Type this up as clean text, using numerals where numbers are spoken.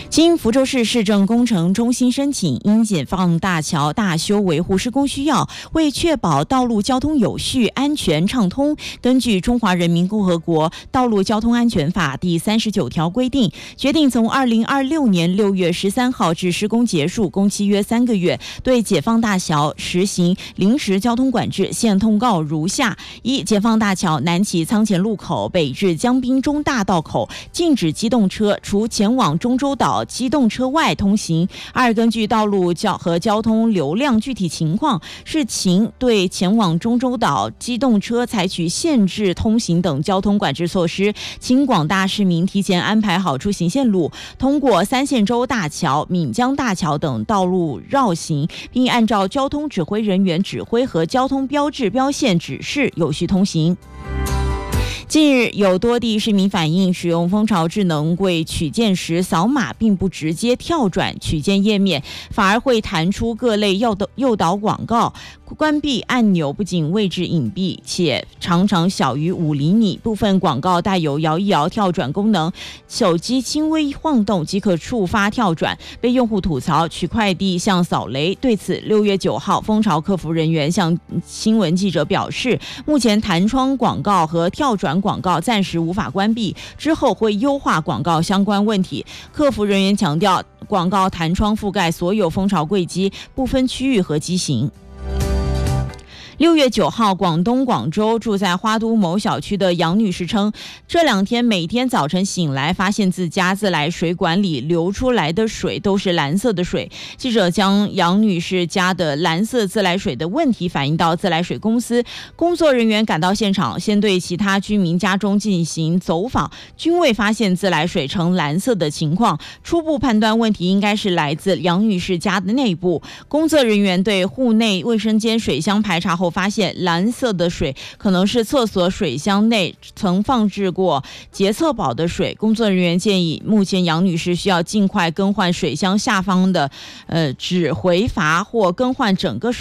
经福州市市政工程中心申请，因解放大桥大修维护施工需要，为确保道路交通有序、安全畅通，根据《中华人民共和国道路交通安全法》第39条规定，决定从2026年6月13号至施工结束，工期约3个月，对解放大桥实行临时交通管制。现通告如下：一、解放大桥南起仓前路口北至江滨中大道口，禁止机动车除前往中州岛机动车外通行。二、根据道路和交通流量具体情况，是情对前往中州岛机动车采取限制通行等交通管制措施，请广大市民提前安排好出行线路，通过三线洲大桥、闽江大桥等道路绕行，并按照交通指挥人员指挥和交通标志标线指示有序通行。近日，有多地市民反映，使用蜂巢智能柜取件时，扫码并不直接跳转取件页面，反而会弹出各类诱导广告。关闭按钮不仅位置隐蔽，且常常小于5厘米，部分广告带有摇一摇跳转功能，手机轻微晃动即可触发跳转，被用户吐槽取快递像扫雷。对此，6月9号，蜂巢客服人员向新闻记者表示，目前弹窗广告和跳转广告暂时无法关闭，之后会优化广告相关问题。客服人员强调，广告弹窗覆盖所有蜂巢柜机，不分区域和机型。6月9号，广东广州住在花都某小区的杨女士称，这2天每天早晨醒来，发现自家自来水管里流出来的水都是蓝色的水。记者将杨女士家的蓝色自来水的问题反映到自来水公司，工作人员赶到现场，先对其他居民家中进行走访，均未发现自来水呈蓝色的情况，初步判断问题应该是来自杨女士家的内部。工作人员对户内卫生间水箱排查后，发现蓝色的水可能是厕所水箱内曾放置过洁厕宝的水。工作人员建议，目前杨女士需要尽快更换水箱下方的纸回阀或更换整个